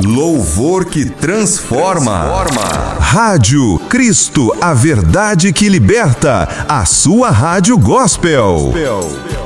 Louvor que transforma. Rádio Cristo, a verdade que liberta. A sua rádio gospel.